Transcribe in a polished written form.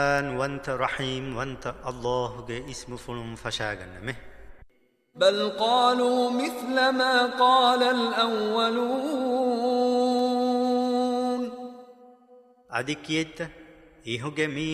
وانت رحيم وانت الله ಗೆ اسم فلم فشاغنمه بل قالوا مثل ما قال الأولون අධිකියෙත්ත ඉහුගේ